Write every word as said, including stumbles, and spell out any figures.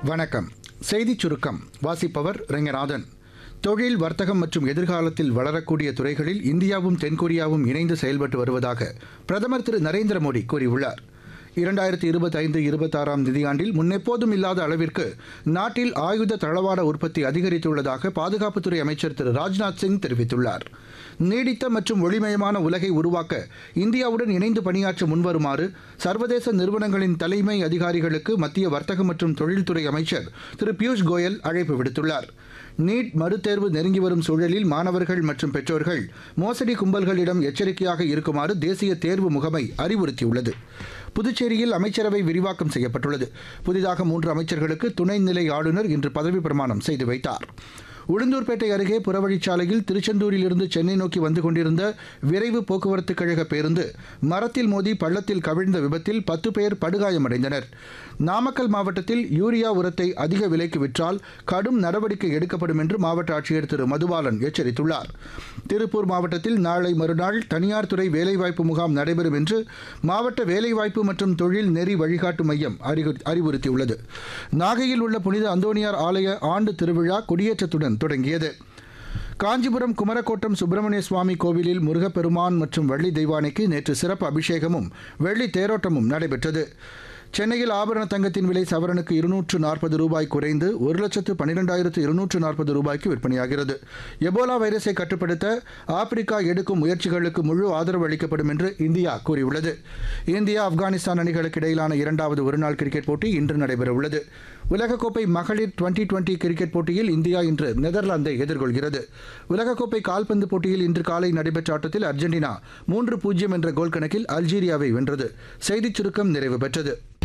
வணக்கம். செய்திச் சுருக்கம் வாசிப்பவர் ரெங்கநாதன். தொழில், வர்த்தகம் மற்றும் எதிர்காலத்தில் வளரக்கூடிய துறைகளில் இந்தியாவும் தென்கொரியாவும் இணைந்து செயல்பட்டு வருவதாக பிரதமர் திரு நரேந்திர மோடி கூறியுள்ளார். இரண்டாயிரத்தி இருபத்தைந்து இருபத்தாறாம் நிதியாண்டில் முன்னெப்போதும் இல்லாத அளவிற்கு நாட்டில் ஆயுத தளவாட உற்பத்தி அதிகரித்துள்ளதாக பாதுகாப்புத்துறை அமைச்சர் திரு ராஜ்நாத் சிங் தெரிவித்துள்ளார். நீடித்த மற்றும் ஒளிமயமான உலகை உருவாக்க இந்தியாவுடன் இணைந்து பணியாற்ற முன்வருமாறு சர்வதேச நிறுவனங்களின் தலைமை அதிகாரிகளுக்கு மத்திய வர்த்தக மற்றும் தொழில்துறை அமைச்சர் திரு பியூஷ் கோயல் அழைப்பு விடுத்துள்ளார். நீட் மறுதேர்வு நெருங்கி வரும் சூழலில் மாணவர்கள் மற்றும் பெற்றோர்கள் மோசடி கும்பல்களிடம் எச்சரிக்கையாக இருக்குமாறு தேசிய தேர்வு முகமை அறிவுறுத்தியுள்ளது. புதுச்சேரியில் அமைச்சரவை விரிவாக்கம் செய்யப்பட்டுள்ளது. புதிதாக மூன்று அமைச்சர்களுக்கு துணைநிலை ஆளுநர் இன்று பதவி பிரமாணம் செய்து வைத்தார். உளுந்தூர்பேட்டை அருகே புறவழிச்சாலையில் திருச்செந்தூரிலிருந்து சென்னை நோக்கி வந்து கொண்டிருந்த விரைவு போக்குவரத்து கழக பேருந்து மரத்தில் மோதி பள்ளத்தில் கவிழ்ந்த விபத்தில் பத்து பேர் படுகாயமடைந்தனர். நாமக்கல் மாவட்டத்தில் யூரியா உரத்தை அதிக விலைக்கு விற்றால் கடும் நடவடிக்கை எடுக்கப்படும் என்று மாவட்ட ஆட்சியர் திரு மதுபாலன் எச்சரித்துள்ளார். திருப்பூர் மாவட்டத்தில் நாளை மறுநாள் தனியார் துறை வேலைவாய்ப்பு முகாம் நடைபெறும் என்று மாவட்ட வேலைவாய்ப்பு மற்றும் தொழில் நெறி வழிகாட்டு மையம் அறிவுறுத்தியுள்ளது. நாகையில் உள்ள புனித அந்தோணியார் ஆலய ஆண்டு திருவிழா கொடியேற்றத்துடன் தொடங்கியது. காஞ்சிபுரம் குமரக்கோட்டம் சுப்பிரமணிய சுவாமி கோவிலில் முருகப்பெருமான் மற்றும் வள்ளி தெய்வானைக்கு நேற்று சிறப்பு அபிஷேகமும் வெள்ளி தேரோட்டமும் நடைபெற்றது. சென்னையில் ஆபரண தங்கத்தின் விலை சவரனுக்கு இருநூற்று நாற்பது ரூபாய் குறைந்து ஒரு லட்சத்து பன்னிரெண்டாயிரத்து இருநூற்று நாற்பது ரூபாய்க்கு விற்பனையாகிறது. எபோலா வைரஸை கட்டுப்படுத்த ஆப்பிரிக்கா எடுக்கும் முயற்சிகளுக்கு முழு ஆதரவு அளிக்கப்படும் என்று இந்தியா கூறியுள்ளது. இந்தியா ஆப்கானிஸ்தான் அணிகளுக்கு இடையிலான இரண்டாவது ஒருநாள் கிரிக்கெட் போட்டி இன்று நடைபெறவுள்ளது. உலகக்கோப்பை மகளிர் டுவெண்டி டுவெண்டி கிரிக்கெட் போட்டியில் இந்தியா இன்று நெதர்லாந்தை எதிர்கொள்கிறது. உலகக்கோப்பை கால்பந்து போட்டியில் இன்று காலை நடைபெற்ற ஆட்டத்தில் அர்ஜென்டினா மூன்று பூஜ்ஜியம் என்ற கோல் கணக்கில் அல்ஜீரியாவை வென்றது. செய்திச் சுருக்கம் நிறைவு பெற்றது.